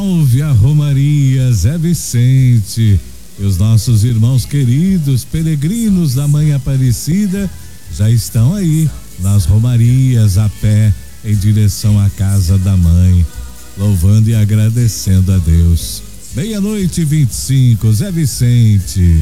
Salve a Romaria Zé Vicente e os nossos irmãos queridos peregrinos da Mãe Aparecida já estão aí nas romarias a pé em direção à casa da mãe, louvando e agradecendo a Deus. 00:25, Zé Vicente.